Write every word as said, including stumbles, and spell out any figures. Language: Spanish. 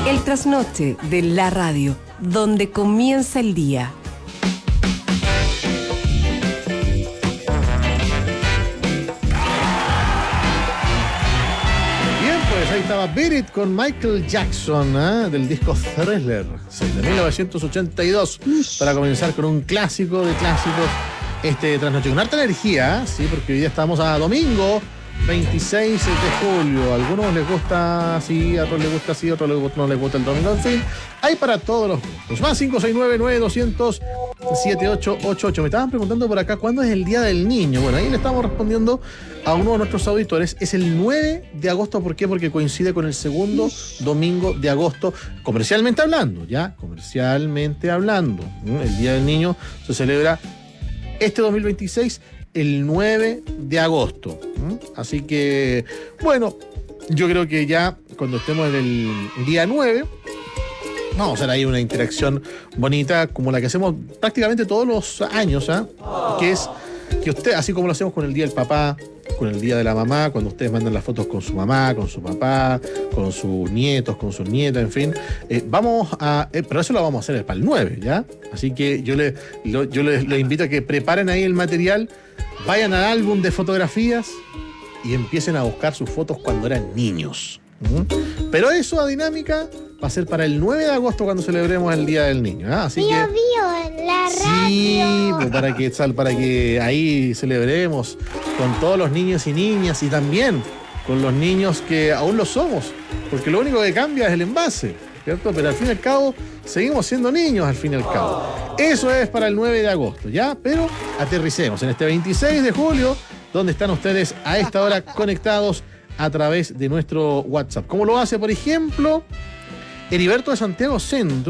El trasnoche de la radio, donde comienza el día. Bien, pues ahí estaba Beat It con Michael Jackson, ¿eh? Del disco Thriller de mil novecientos ochenta y dos, para comenzar con un clásico de clásicos este trasnoche con harta energía, ¿eh? Sí, porque hoy día estamos a domingo veintiséis de julio. A algunos les gusta así, a otros les gusta así, a otros no les gusta el domingo. En fin, hay para todos los gustos. Más cinco seis nueve, nueve dos cero cero, siete ocho ocho ocho. Me estaban preguntando por acá cuándo es el Día del Niño. Bueno, ahí le estamos respondiendo a uno de nuestros auditores. Es el nueve de agosto. ¿Por qué? Porque coincide con el segundo domingo de agosto, comercialmente hablando, ya, comercialmente hablando. El Día del Niño se celebra este dos mil veintiséis el nueve de agosto. Así que, bueno, yo creo que ya cuando estemos en el día nueve, vamos a hacer ahí una interacción bonita como la que hacemos prácticamente todos los años, ¿eh? Que es que usted, así como lo hacemos con el Día del Papá, con el Día de la Mamá, cuando ustedes mandan las fotos con su mamá, con su papá, con sus nietos, con sus nietas, en fin, eh, vamos a... Eh, pero eso lo vamos a hacer para el nueve, ¿ya? Así que yo les lo, yo les, les invito a que preparen ahí el material, vayan al álbum de fotografías y empiecen a buscar sus fotos cuando eran niños. ¿Mm? Pero eso, a dinámica, va a ser para el nueve de agosto cuando celebremos el Día del Niño, ¿eh? Así Bio, que... bio, en la Sí, radio. pues para que, sal- para que ahí celebremos con todos los niños y niñas y también con los niños que aún lo somos, porque lo único que cambia es el envase, ¿cierto? Pero al fin y al cabo seguimos siendo niños al fin y al cabo. Eso es para el nueve de agosto, ¿ya? Pero aterricemos en este veintiséis de julio, donde están ustedes a esta hora conectados a través de nuestro WhatsApp. ¿Cómo lo hace, por ejemplo, Heriberto de Santiago Centro?